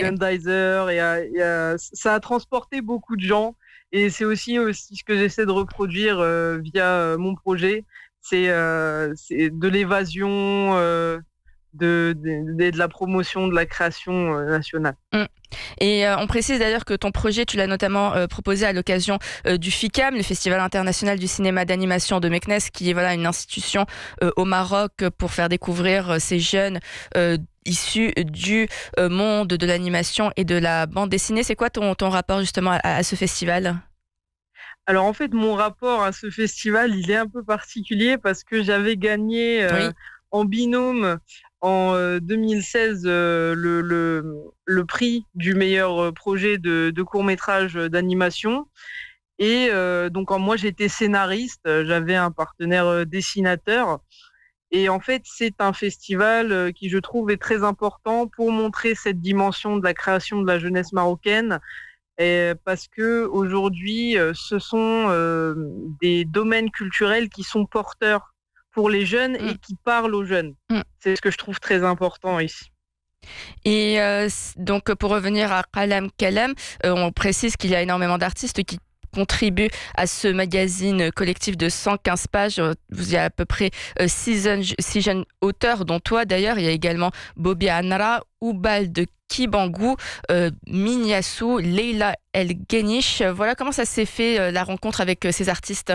Fundizer, ça a transporté beaucoup de gens et c'est aussi ce que j'essaie de reproduire via mon projet. C'est de l'évasion, de la promotion de la création nationale. Mm. Et on précise d'ailleurs que ton projet, tu l'as notamment proposé à l'occasion du FICAM, le Festival international du cinéma d'animation de Meknès, qui est une institution au Maroc pour faire découvrir ces jeunes issus du monde de l'animation et de la bande dessinée. C'est quoi ton rapport justement à ce festival ? Alors en fait, mon rapport à ce festival, il est un peu particulier parce que j'avais gagné en binôme en 2016 le prix du meilleur projet de court-métrage d'animation. Et donc moi, j'étais scénariste, j'avais un partenaire dessinateur. Et en fait, c'est un festival qui, je trouve, est très important pour montrer cette dimension de la création de la jeunesse marocaine. Et parce que aujourd'hui, ce sont des domaines culturels qui sont porteurs pour les jeunes et qui parlent aux jeunes. C'est ce que je trouve très important ici. Et donc, pour revenir à Qalam Kalam, on précise qu'il y a énormément d'artistes qui contribuent à ce magazine collectif de 115 pages. Il y a à peu près 6 jeunes auteurs, dont toi d'ailleurs. Il y a également Bobby Anra, Oubal de Kibangou, Minyassou, Leila El Genish. Voilà comment ça s'est fait, la rencontre avec ces artistes.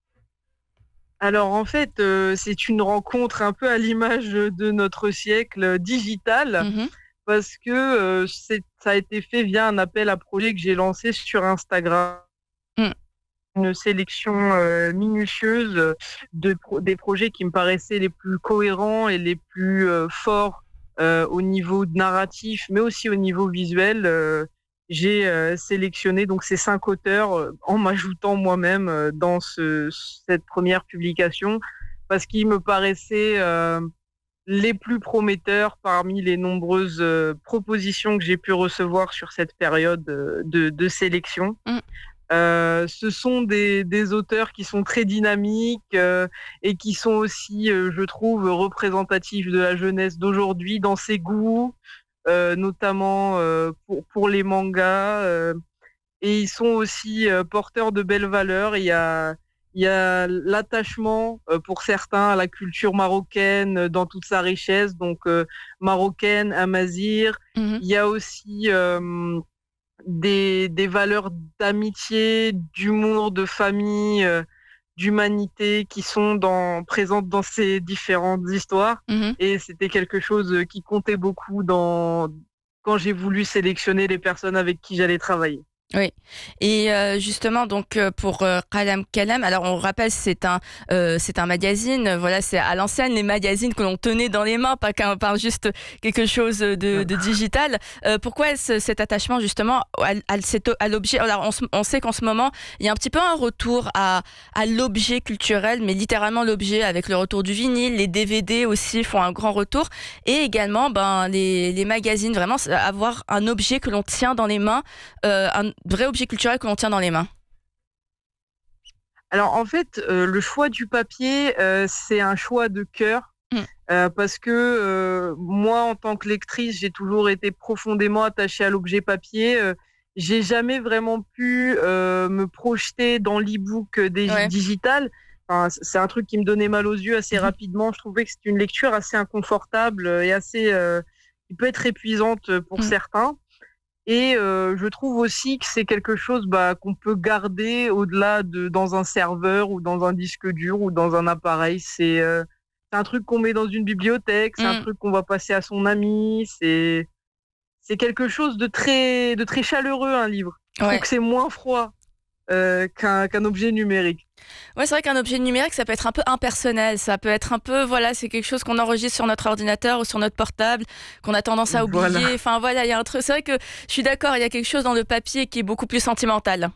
Alors en fait, c'est une rencontre un peu à l'image de notre siècle digital, parce que ça a été fait via un appel à projet que j'ai lancé sur Instagram. Une sélection minutieuse des projets qui me paraissaient les plus cohérents et les plus forts au niveau narratif, mais aussi au niveau visuel. J'ai sélectionné donc ces 5 auteurs en m'ajoutant moi-même dans cette première publication parce qu'ils me paraissaient les plus prometteurs parmi les nombreuses propositions que j'ai pu recevoir sur cette période de sélection. Ce sont des auteurs qui sont très dynamiques et qui sont aussi, je trouve, représentatifs de la jeunesse d'aujourd'hui dans ses goûts, notamment pour les mangas. Et ils sont aussi porteurs de belles valeurs. Il y a l'attachement pour certains à la culture marocaine dans toute sa richesse, donc marocaine, amazigh. Il y a aussi des valeurs d'amitié, d'humour, de famille, d'humanité qui sont présentes dans ces différentes histoires. Et c'était quelque chose qui comptait beaucoup quand j'ai voulu sélectionner les personnes avec qui j'allais travailler. Oui, et justement donc pour Qalam Kalam, alors on rappelle c'est un magazine, voilà, c'est à l'ancienne les magazines que l'on tenait dans les mains, pas juste quelque chose de digital. Pourquoi cet attachement justement à l'objet? Alors on sait qu'en ce moment il y a un petit peu un retour à l'objet culturel, mais littéralement l'objet, avec le retour du vinyle, les DVD aussi font un grand retour, et également les magazines, vraiment avoir un objet que l'on tient dans les mains, un vrai objet culturel que l'on tient dans les mains. Alors en fait, le choix du papier, c'est un choix de cœur, parce que moi, en tant que lectrice, j'ai toujours été profondément attachée à l'objet papier. J'ai jamais vraiment pu me projeter dans l'e-book digital. Enfin, c'est un truc qui me donnait mal aux yeux assez rapidement. Je trouvais que c'était une lecture assez inconfortable et qui peut être épuisante pour certains. Et je trouve aussi que c'est quelque chose qu'on peut garder au-delà dans un serveur ou dans un disque dur ou dans un appareil. C'est un truc qu'on met dans une bibliothèque, c'est un truc qu'on va passer à son ami. C'est quelque chose de très chaleureux, un livre. Je trouve que c'est moins froid qu'un objet numérique. Ouais, c'est vrai qu'un objet numérique, ça peut être un peu impersonnel. Ça peut être un peu, voilà, c'est quelque chose qu'on enregistre sur notre ordinateur ou sur notre portable, qu'on a tendance à oublier. Voilà. Enfin, voilà, il y a un truc. C'est vrai que je suis d'accord, il y a quelque chose dans le papier qui est beaucoup plus sentimental.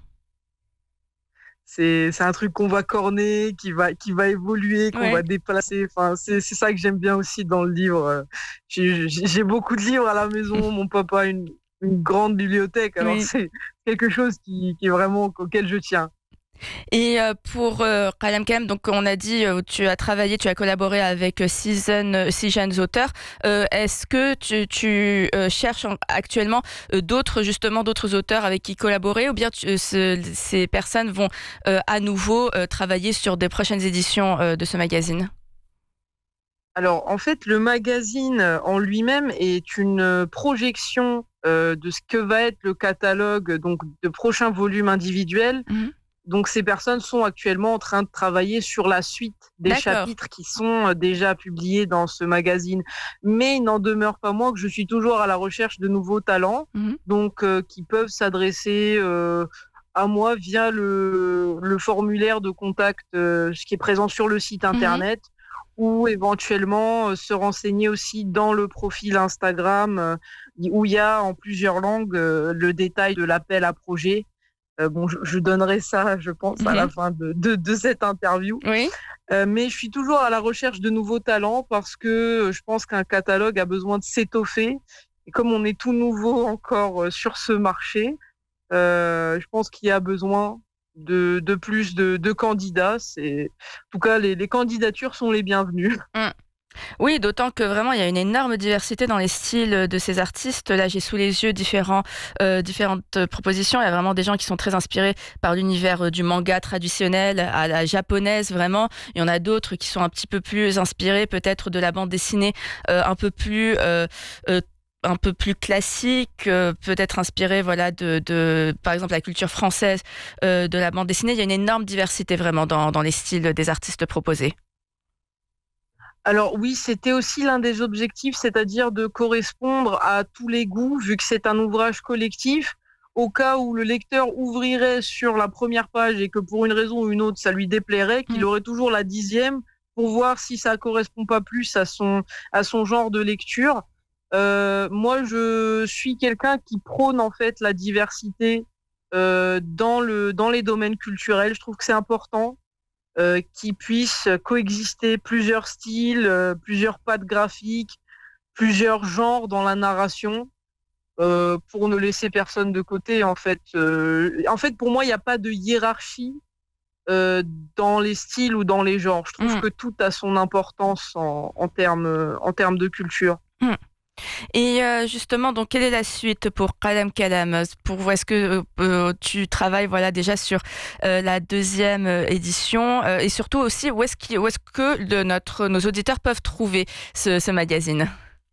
C'est un truc qu'on va corner, qui va évoluer, qu'on va déplacer. Enfin, c'est ça que j'aime bien aussi dans le livre. J'ai beaucoup de livres à la maison. Mon papa a une grande bibliothèque. Alors, c'est quelque chose qui est vraiment auquel je tiens. Et pour Qalam Kalam, donc on a dit tu as collaboré avec six jeunes auteurs. Est-ce que tu cherches actuellement d'autres auteurs avec qui collaborer, ou bien ces personnes vont à nouveau travailler sur des prochaines éditions de ce magazine? Alors, en fait, le magazine en lui-même est une projection de ce que va être le catalogue donc de prochains volumes individuels. Donc, ces personnes sont actuellement en train de travailler sur la suite des chapitres qui sont déjà publiés dans ce magazine. Mais il n'en demeure pas moins que je suis toujours à la recherche de nouveaux talents, donc qui peuvent s'adresser à moi via le formulaire de contact qui est présent sur le site internet, ou éventuellement se renseigner aussi dans le profil Instagram où il y a en plusieurs langues le détail de l'appel à projet. Bon, je donnerai ça, je pense, à la fin de cette interview. Oui. Mais je suis toujours à la recherche de nouveaux talents parce que je pense qu'un catalogue a besoin de s'étoffer. Et comme on est tout nouveau encore sur ce marché, je pense qu'il y a besoin de plus de candidats. En tout cas, les candidatures sont les bienvenues. Oui, d'autant que vraiment il y a une énorme diversité dans les styles de ces artistes. Là, j'ai sous les yeux différentes propositions. Il y a vraiment des gens qui sont très inspirés par l'univers du manga traditionnel à la japonaise, vraiment. Il y en a d'autres qui sont un petit peu plus inspirés peut-être de la bande dessinée un peu plus classique, peut-être inspiré de par exemple la culture française de la bande dessinée. Il y a une énorme diversité vraiment dans les styles des artistes proposés. Alors oui, c'était aussi l'un des objectifs, c'est-à-dire de correspondre à tous les goûts, vu que c'est un ouvrage collectif. Au cas où le lecteur ouvrirait sur la première page et que pour une raison ou une autre, ça lui déplairait, qu'il aurait toujours la 10e pour voir si ça correspond pas plus à son genre de lecture. Moi, je suis quelqu'un qui prône en fait la diversité dans les domaines culturels. Je trouve que c'est important qui puissent coexister plusieurs styles, plusieurs pattes graphiques, plusieurs genres dans la narration, pour ne laisser personne de côté. En fait, pour moi, il n'y a pas de hiérarchie dans les styles ou dans les genres. Je trouve que tout a son importance en termes de culture. Et justement, donc, quelle est la suite pour Qalam Kalam? Pour vous, est-ce que tu travailles déjà sur la deuxième édition, et surtout aussi où est-ce que nos auditeurs peuvent trouver ce magazine?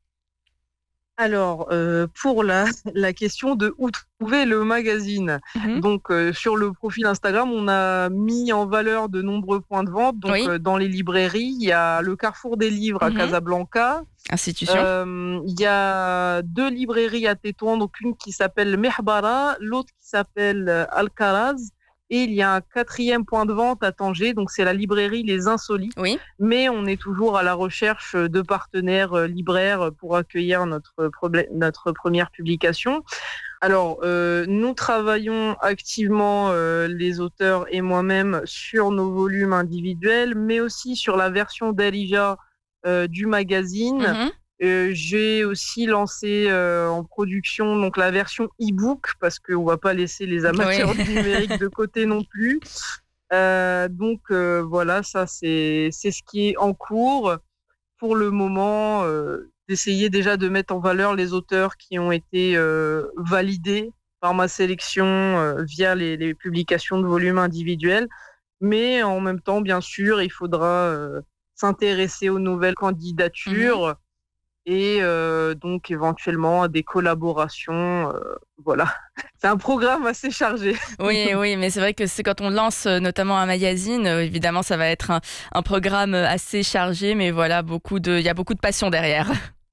Alors, pour la question de où trouver le magazine, donc sur le profil Instagram, on a mis en valeur de nombreux points de vente. Donc, dans les librairies, il y a le Carrefour des livres à Casablanca. Institution. Il y a 2 librairies à Tétouan, donc une qui s'appelle Mehbara, l'autre qui s'appelle Al-Karaz. Et il y a un 4e point de vente à Tanger, donc c'est la librairie Les Insolites. Oui. Mais on est toujours à la recherche de partenaires libraires pour accueillir notre première publication. Alors, nous travaillons activement, les auteurs et moi-même, sur nos volumes individuels, mais aussi sur la version d'Alija du magazine. J'ai aussi lancé en production donc la version e-book parce qu'on va pas laisser les amateurs du numérique de côté non plus. Donc voilà, ça c'est ce qui est en cours pour le moment, d'essayer déjà de mettre en valeur les auteurs qui ont été validés par ma sélection via les publications de volumes individuels. Mais en même temps, bien sûr, il faudra s'intéresser aux nouvelles candidatures. Et donc éventuellement à des collaborations. Voilà, c'est un programme assez chargé. Oui, mais c'est vrai que c'est quand on lance notamment un magazine, évidemment ça va être un programme assez chargé, mais voilà, il y a beaucoup de passion derrière.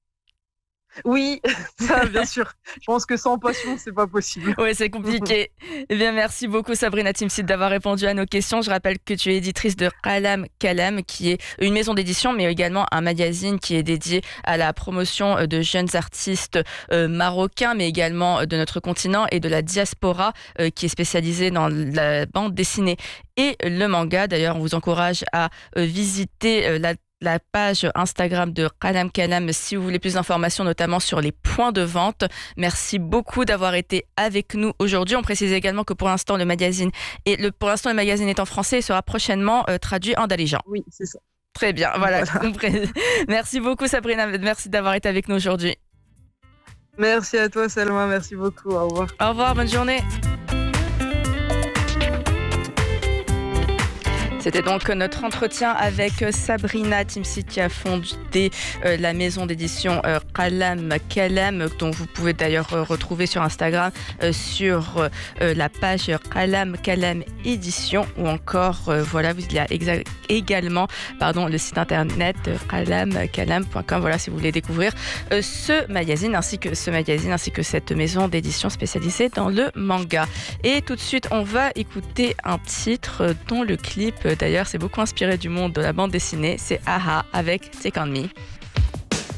Oui, ça, bien sûr. Je pense que sans passion, c'est pas possible. Oui, c'est compliqué. Eh bien, merci beaucoup Sabrina Timsit d'avoir répondu à nos questions. Je rappelle que tu es éditrice de Qalam Kalam, qui est une maison d'édition, mais également un magazine qui est dédié à la promotion de jeunes artistes marocains, mais également de notre continent et de la diaspora, qui est spécialisée dans la bande dessinée et le manga. D'ailleurs, on vous encourage à visiter la page Instagram de Qalam Kalam si vous voulez plus d'informations, notamment sur les points de vente. Merci beaucoup d'avoir été avec nous aujourd'hui. On précise également que pour l'instant, le magazine est en français et sera prochainement traduit en dalijan. Oui, c'est ça. Très bien, voilà. Merci beaucoup Sabrina, merci d'avoir été avec nous aujourd'hui. Merci à toi Salma, merci beaucoup, au revoir. Au revoir, bonne journée. C'était donc notre entretien avec Sabrina Timsit qui a fondé la maison d'édition Qalam Kalam, dont vous pouvez d'ailleurs retrouver sur Instagram sur la page Qalam Kalam Édition, ou encore il y a également le site internet qalamkalam.com. Voilà, si vous voulez découvrir ce magazine ainsi que cette maison d'édition spécialisée dans le manga. Et tout de suite, on va écouter un titre dont le clip d'ailleurs, c'est beaucoup inspiré du monde de la bande dessinée. C'est Aha avec Take On Me.